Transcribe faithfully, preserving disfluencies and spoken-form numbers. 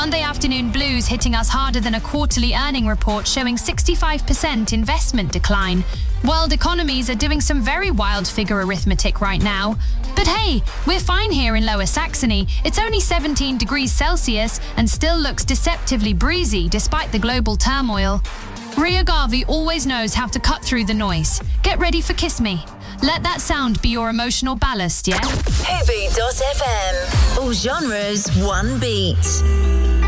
Monday afternoon blues hitting us harder than a quarterly earning report showing sixty-five percent investment decline. World economies are doing some very wild figure arithmetic right now. But hey, we're fine here in Lower Saxony. It's only seventeen degrees Celsius and still looks deceptively breezy despite the global turmoil. Ria Garvey always knows how to cut through the noise. Get ready for Kiss Me. Let that sound be your emotional ballast, yeah? Heavy dot F M. All genres, one beat.